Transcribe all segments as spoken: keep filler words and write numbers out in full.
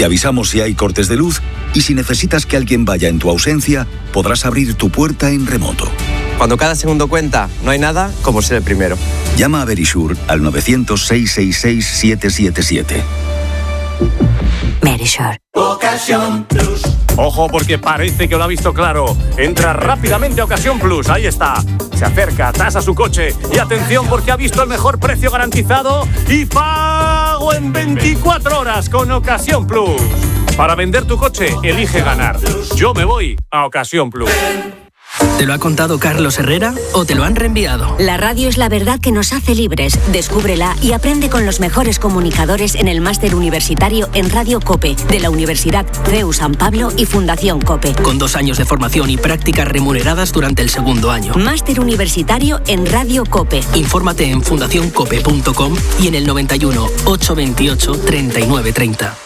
Te avisamos si hay cortes de luz y si necesitas que alguien vaya en tu ausencia, podrás abrir tu puerta en remoto. Cuando cada segundo cuenta, no hay nada como ser el primero. Llama a Verisure al novecientos, seiscientos sesenta y seis, siete siete siete. Verisure. Ocasión Plus. Ojo, porque parece que lo ha visto claro. Entra rápidamente a Ocasión Plus, ahí está. Se acerca, tasa su coche y atención porque ha visto el mejor precio garantizado y pago en veinticuatro horas con Ocasión Plus. Para vender tu coche, elige ganar. Yo me voy a Ocasión Plus. ¿Te lo ha contado Carlos Herrera o te lo han reenviado? La radio es la verdad que nos hace libres. Descúbrela y aprende con los mejores comunicadores en el máster universitario en Radio COPE de la Universidad C E U San Pablo y Fundación COPE. Con dos años de formación y prácticas remuneradas durante el segundo año. Máster universitario en Radio COPE. Infórmate en fundación cope punto com y en el noventa y uno, ochocientos veintiocho, treinta y nueve treinta.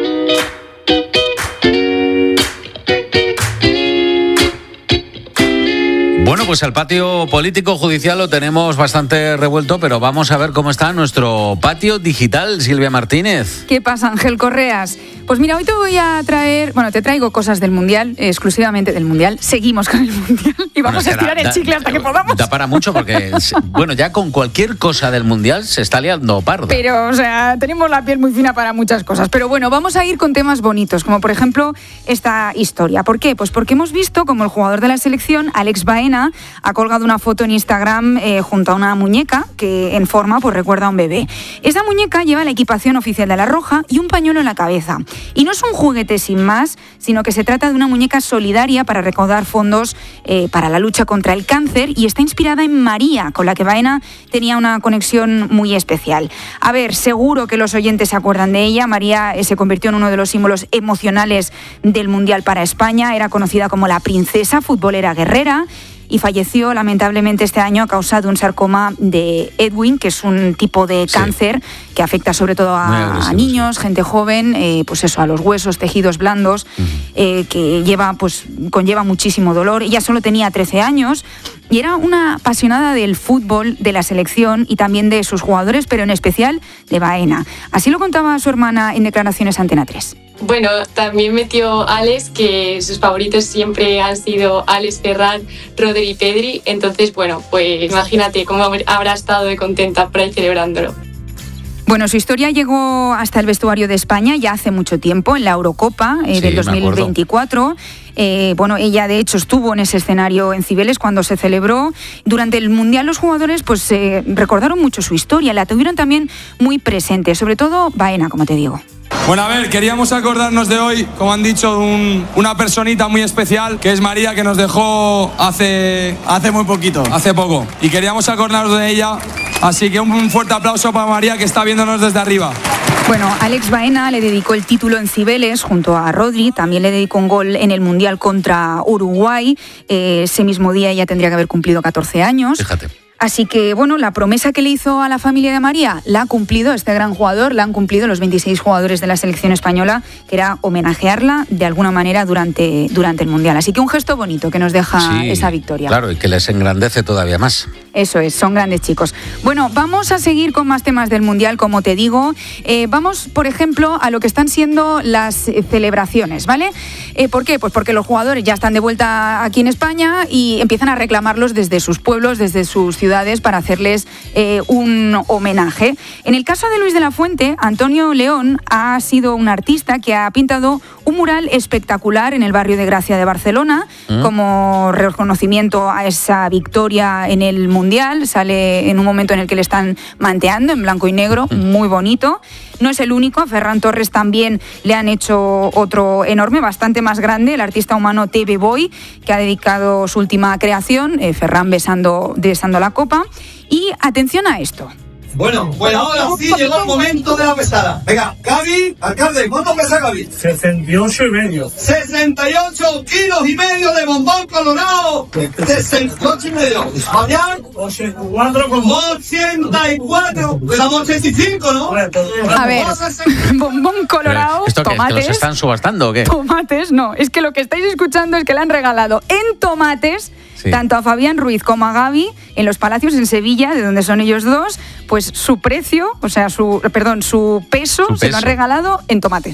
Bueno, pues el patio político judicial lo tenemos bastante revuelto, pero vamos a ver cómo está nuestro patio digital, Silvia Martínez. ¿Qué pasa, Ángel Correas? Pues mira, hoy te voy a traer, bueno, te traigo cosas del Mundial, exclusivamente del Mundial. Seguimos con el Mundial y vamos bueno, a estirar da, el chicle da, hasta que podamos. Da para mucho porque, bueno, ya con cualquier cosa del Mundial se está liando pardo. Pero, o sea, tenemos la piel muy fina para muchas cosas. Pero bueno, vamos a ir con temas bonitos, como por ejemplo esta historia. ¿Por qué? Pues porque hemos visto como el jugador de la selección, Alex Baena, ha colgado una foto en Instagram eh, junto a una muñeca que en forma pues recuerda a un bebé. Esa muñeca lleva la equipación oficial de la Roja y un pañuelo en la cabeza. Y no es un juguete sin más, sino que se trata de una muñeca solidaria para recaudar fondos eh, para la lucha contra el cáncer y está inspirada en María, con la que Baena tenía una conexión muy especial. A ver, seguro que los oyentes se acuerdan de ella. María eh, se convirtió en uno de los símbolos emocionales del Mundial para España. Era conocida como la princesa futbolera guerrera y falleció lamentablemente este año a causa de un sarcoma de Ewing, que es un tipo de cáncer sí. que afecta sobre todo a, a niños, gente joven, eh, pues eso, a los huesos, tejidos blandos, uh-huh. eh, que lleva, pues, conlleva muchísimo dolor. Ella solo tenía trece años y era una apasionada del fútbol, de la selección y también de sus jugadores, pero en especial de Baena. Así lo contaba su hermana en declaraciones a Antena tres. Bueno, también metió Alex, que sus favoritos siempre han sido Alex, Ferran, Rodri y Pedri. Entonces, bueno, pues imagínate cómo habrá estado de contenta por ahí celebrándolo. Bueno, su historia llegó hasta el vestuario de España ya hace mucho tiempo, en la Eurocopa eh, sí, del dos mil veinticuatro. Eh, bueno, ella de hecho estuvo en ese escenario en Cibeles cuando se celebró. Durante el Mundial los jugadores pues eh, recordaron mucho su historia, la tuvieron también muy presente, sobre todo Baena, como te digo. Bueno, a ver, queríamos acordarnos de hoy, como han dicho, un, una personita muy especial, que es María, que nos dejó hace... Hace muy poquito. Hace poco. Y queríamos acordarnos de ella, así que un fuerte aplauso para María, que está viéndonos desde arriba. Bueno, Alex Baena le dedicó el título en Cibeles junto a Rodri, también le dedicó un gol en el Mundial contra Uruguay. Eh, ese mismo día ella tendría que haber cumplido catorce años. Fíjate. Así que, bueno, la promesa que le hizo a la familia de María la ha cumplido este gran jugador, la han cumplido los veintiséis jugadores de la selección española, que era homenajearla de alguna manera durante, durante el Mundial. Así que un gesto bonito que nos deja sí, esa victoria. Claro, y que les engrandece todavía más. Eso es, son grandes chicos. Bueno, vamos a seguir con más temas del Mundial, como te digo. Eh, vamos, por ejemplo, a lo que están siendo las eh, celebraciones, ¿vale? Eh, ¿Por qué? Pues porque los jugadores ya están de vuelta aquí en España y empiezan a reclamarlos desde sus pueblos, desde sus ciudades, ciudades para hacerles eh, un homenaje. En el caso de Luis de la Fuente, Antonio León ha sido un artista que ha pintado un mural espectacular en el barrio de Gracia de Barcelona, ¿Mm? como reconocimiento a esa victoria en el Mundial. Sale en un momento en el que le están manteando en blanco y negro, ¿Mm? muy bonito. No es el único, a Ferran Torres también le han hecho otro enorme, bastante más grande, el artista humano T V Boy, que ha dedicado su última creación, eh, Ferran besando, besando la copa. Y atención a esto. Bueno, pues ahora sí llegó el momento de la pesada. Venga, Gaby, alcalde, ¿cuánto pesa Gaby? sesenta y ocho y medio. sesenta y ocho kilos y medio de bombón colorado. sesenta y ocho y medio. Fabián. ochenta y cuatro con ochenta y cuatro. Quedamos ochenta y cinco, ¿no? A ver, bombón colorado, ¿Esto qué tomates. es? ¿Que los están subastando o qué? Tomates, no. Es que lo que estáis escuchando es que le han regalado en tomates, sí, tanto a Fabián Ruiz como a Gaby, en los Palacios en Sevilla, de donde son ellos dos, pues su precio, o sea, su, perdón, su peso, su peso. se lo han regalado en tomates.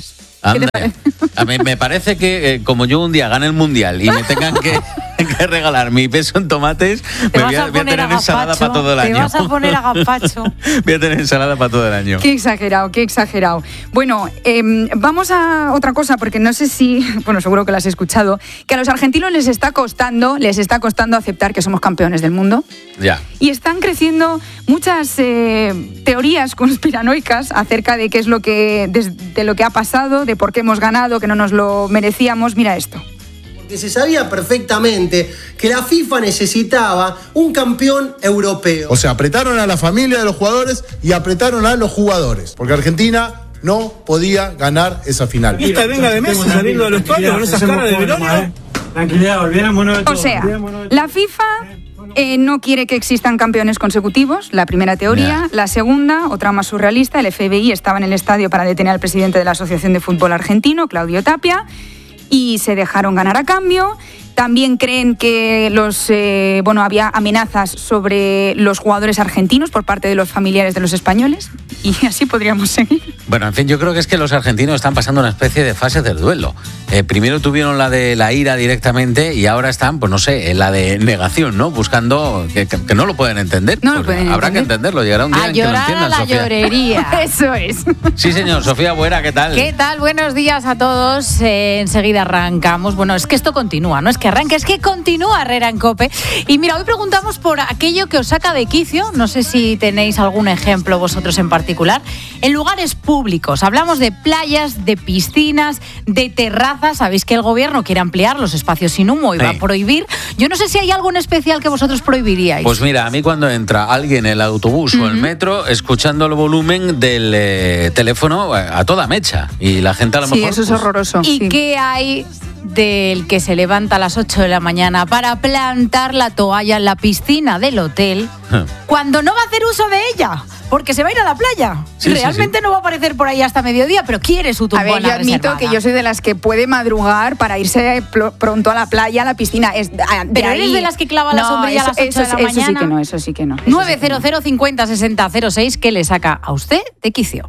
Anda. A mí me parece que eh, como yo un día gane el mundial y me tengan que, que regalar mi peso en tomates, me voy a, voy a tener a ensalada para todo el te año. Te vas a poner a gazpacho. Voy a tener ensalada para todo el año. Qué exagerado, qué exagerado. Bueno, eh, vamos a otra cosa, porque no sé si, bueno, seguro que la has escuchado, que a los argentinos les está costando, les está costando aceptar que somos campeones del mundo. Ya. Y están creciendo muchas eh, teorías conspiranoicas acerca de qué es lo que, de, de lo que ha pasado, de por qué hemos ganado, que no nos lo merecíamos. Mira esto. Porque se sabía perfectamente que la FIFA necesitaba un campeón europeo. O sea, apretaron a la familia de los jugadores y apretaron a los jugadores. Porque Argentina no podía ganar esa final. ¿Y esta venga de Messi saliendo de los palos con esas caras de Verónica? Tranquilidad, olvidémonos de todo. O sea, la FIFA eh, no quiere que existan campeones consecutivos, la primera teoría. Yeah. La segunda, otra más surrealista, el F B I estaba en el estadio para detener al presidente de la Asociación de Fútbol Argentino, Claudio Tapia, y se dejaron ganar a cambio. También creen que los, eh, bueno, había amenazas sobre los jugadores argentinos por parte de los familiares de los españoles, y así podríamos seguir. Bueno, en fin, yo creo que es que los argentinos están pasando una especie de fase del duelo. Eh, primero tuvieron la de la ira directamente y ahora están, pues no sé, en la de negación, ¿no? Buscando que, que, que no lo pueden entender. No pues lo pueden habrá entender. que entenderlo, llegará un día A en que lo llorar entiendan, a la Sofía. llorería. Eso es. Sí, señor. Sofía Buera, ¿qué tal? ¿Qué tal? Buenos días a todos. Eh, enseguida arrancamos. Bueno, es que esto continúa, no es que arranque, es que continúa Herrera en COPE. Y mira, hoy preguntamos por aquello que os saca de quicio. No sé si tenéis algún ejemplo vosotros en particular. En lugares públicos. Hablamos de playas, de piscinas, de terrazas. Sabéis que el gobierno quiere ampliar los espacios sin humo y sí. va a prohibir. Yo no sé si hay algo en especial que vosotros prohibiríais. Pues mira, a mí cuando entra alguien en el autobús uh-huh. o el metro escuchando el volumen del eh, teléfono a toda mecha y la gente a lo sí, mejor... Sí, eso es pues, horroroso. ¿Y sí. qué hay del que se levanta a las ocho de la mañana para plantar la toalla en la piscina del hotel huh. cuando no va a hacer uso de ella? Porque se va a ir a la playa. Sí, Realmente sí, sí. no va a aparecer por ahí hasta mediodía, pero quiere su tumbona. A ver, yo admito reservada. que yo soy de las que puede madrugar para irse pl- pronto a la playa, a la piscina. Es, de pero ahí... eres de las que clava la no, sombrilla eso, a las ocho eso, de la eso mañana. Eso sí que no, eso sí que no. nueve cero cero cincuenta sesenta cero seis, ¿qué le saca a usted de quicio?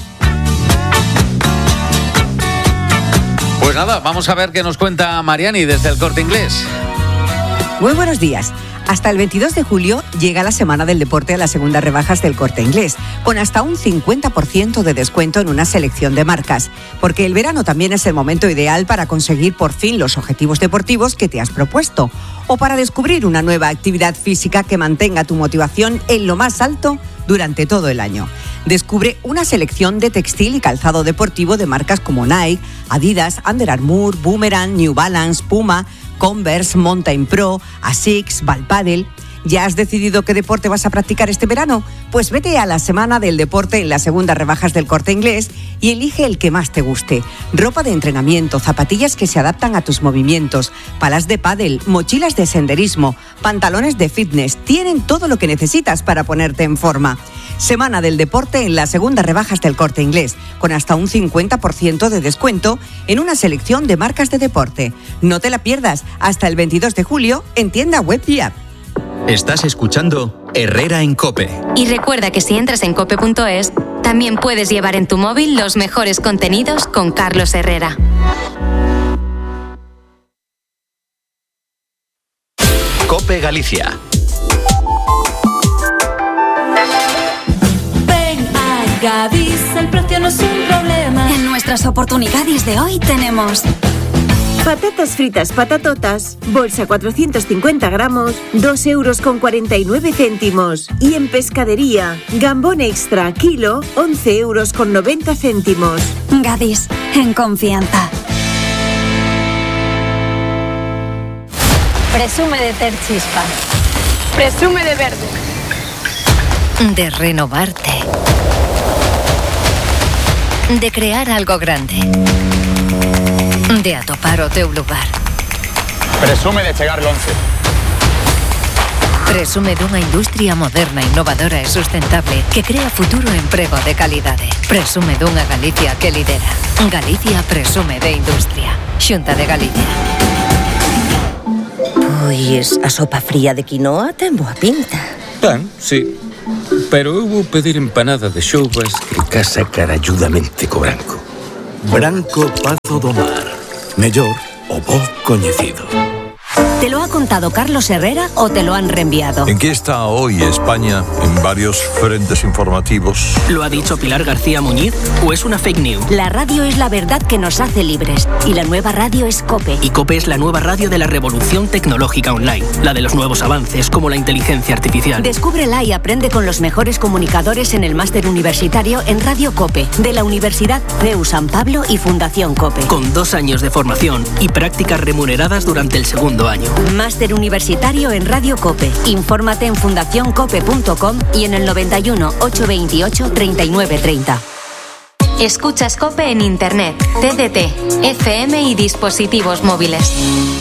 Pues nada, vamos a ver qué nos cuenta Mariani desde el Corte Inglés. Muy buenos días. Hasta el veintidós de julio llega la Semana del Deporte a las segundas rebajas del Corte Inglés, con hasta un cincuenta por ciento de descuento en una selección de marcas, porque el verano también es el momento ideal para conseguir por fin los objetivos deportivos que te has propuesto, o para descubrir una nueva actividad física que mantenga tu motivación en lo más alto durante todo el año. Descubre una selección de textil y calzado deportivo de marcas como Nike, Adidas, Under Armour, Boomerang, New Balance, Puma, Converse, Mountain Pro, Asics, Valpadel. ¿Ya has decidido qué deporte vas a practicar este verano? Pues vete a la Semana del Deporte en las segundas rebajas del Corte Inglés y elige el que más te guste. Ropa de entrenamiento, zapatillas que se adaptan a tus movimientos, palas de pádel, mochilas de senderismo, pantalones de fitness. Tienen todo lo que necesitas para ponerte en forma. Semana del Deporte en las segundas rebajas del Corte Inglés, con hasta un cincuenta por ciento de descuento en una selección de marcas de deporte. No te la pierdas hasta el veintidós de julio en tienda web y app. Estás escuchando Herrera en COPE. Y recuerda que si entras en cope punto es, también puedes llevar en tu móvil los mejores contenidos con Carlos Herrera. COPE Galicia. Ven a Gadis, el precio no es un problema. En nuestras oportunidades de hoy tenemos... Patatas fritas patatotas, bolsa cuatrocientos cincuenta gramos, dos euros con cuarenta y nueve céntimos. Y en pescadería, gambón extra, kilo, once euros con noventa céntimos. Gadis, en confianza. Presume de ter chispa. Presume de verde. De renovarte. De crear algo grande. De atopar o teu lugar. Presume de chegar longe. Presume dunha industria moderna, innovadora e sustentable que crea futuro e emprego de calidade. Presume dunha Galicia que lidera. Galicia presume de industria. Xunta de Galicia. Pois a sopa fría de quinoa ten boa pinta. Pan, sí. Pero eu vou pedir empanada de xoubas que casa caralludamente co branco. Branco Pazo do Mar. Mellor o bo coñecido. ¿Te lo ha contado Carlos Herrera o te lo han reenviado? ¿En qué está hoy España en varios frentes informativos? ¿Lo ha dicho Pilar García Muñiz o es una fake news? La radio es la verdad que nos hace libres y la nueva radio es COPE. Y COPE es la nueva radio de la revolución tecnológica online, la de los nuevos avances como la inteligencia artificial. Descúbrela y aprende con los mejores comunicadores en el máster universitario en Radio COPE de la Universidad C E U San Pablo y Fundación COPE. Con dos años de formación y prácticas remuneradas durante el segundo año. Máster universitario en Radio COPE. Infórmate en fundación cope punto com y en el noventa y uno, ochocientos veintiocho, treinta y nueve treinta. Escuchas COPE en Internet, T D T, F M y dispositivos móviles.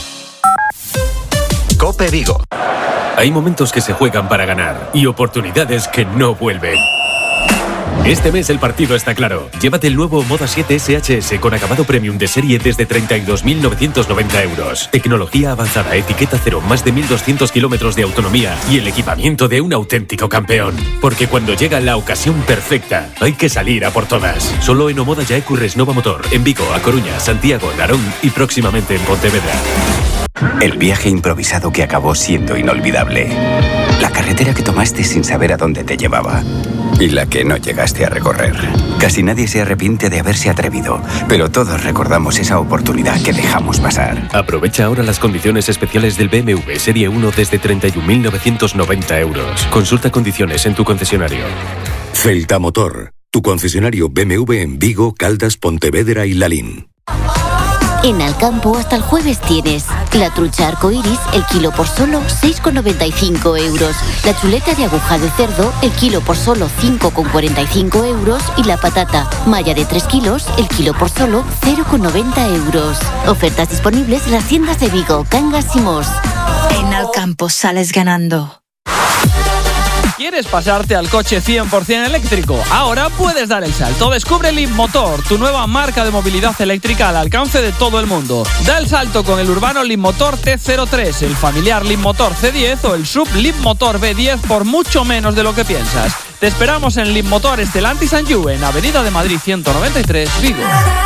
COPE Vigo. Hay momentos que se juegan para ganar y oportunidades que no vuelven. Este mes el partido está claro. Llévate el nuevo Moda siete S H S con acabado premium de serie desde treinta y dos mil novecientos noventa euros. Tecnología avanzada, etiqueta cero, más de mil doscientos kilómetros de autonomía y el equipamiento de un auténtico campeón. Porque cuando llega la ocasión perfecta, hay que salir a por todas. Solo en Omoda Yaecu Resnova Motor, en Vigo, A Coruña, Santiago, Narón y próximamente en Pontevedra. El viaje improvisado que acabó siendo inolvidable. La carretera que tomaste sin saber a dónde te llevaba. Y la que no llegaste a recorrer. Casi nadie se arrepiente de haberse atrevido, pero todos recordamos esa oportunidad que dejamos pasar. Aprovecha ahora las condiciones especiales del B M W Serie uno desde treinta y un mil novecientos noventa euros. Consulta condiciones en tu concesionario. Celta Motor, tu concesionario B M W en Vigo, Caldas, Pontevedra y Lalín. En Alcampo hasta el jueves tienes la trucha arcoiris, el kilo por solo seis con noventa y cinco euros. La chuleta de aguja de cerdo, el kilo por solo cinco con cuarenta y cinco euros. Y la patata malla de tres kilos, el kilo por solo cero con noventa euros. Ofertas disponibles en las tiendas de Vigo, Cangas y Mos. En Alcampo sales ganando. ¿Quieres pasarte al coche cien por ciento eléctrico? Ahora puedes dar el salto. Descubre Leapmotor, tu nueva marca de movilidad eléctrica al alcance de todo el mundo. Da el salto con el urbano Leapmotor T cero tres, el familiar Leapmotor C diez o el sub Leapmotor B diez por mucho menos de lo que piensas. Te esperamos en Leapmotor Stellantis and You, en Avenida de Madrid ciento noventa y tres, Vigo.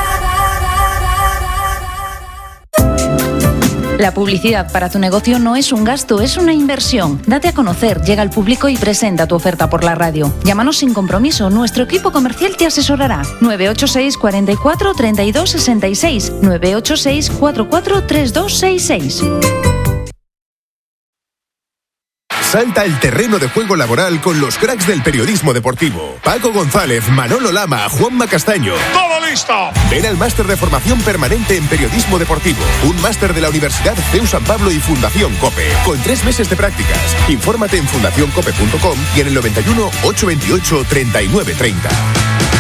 La publicidad para tu negocio no es un gasto, es una inversión. Date a conocer, llega al público y presenta tu oferta por la radio. Llámanos sin compromiso, nuestro equipo comercial te asesorará. nueve ocho seis, cuatro cuatro, tres dos seis seis, nueve ocho seis, cuatro cuatro, tres dos seis seis. Salta el terreno de juego laboral con los cracks del periodismo deportivo. Paco González, Manolo Lama, Juanma Castaño. ¡Todo listo! Ven al máster de formación permanente en periodismo deportivo. Un máster de la Universidad C E U San Pablo y Fundación COPE. Con tres meses de prácticas. Infórmate en fundación cope punto com y en el noventa y uno, ochocientos veintiocho, treinta y nueve treinta.